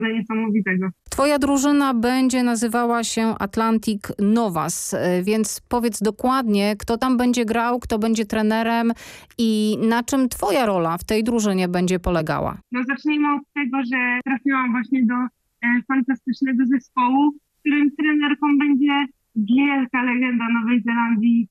niesamowitego. Twoja drużyna będzie nazywała się Atlantic Novas, więc powiedz dokładnie, kto tam będzie grał, kto będzie trenerem i na czym twoja rola w tej drużynie będzie polegała? No zacznijmy od tego, że trafiłam właśnie do fantastycznego zespołu, w którym trenerką będzie wielka legenda Nowej Zelandii,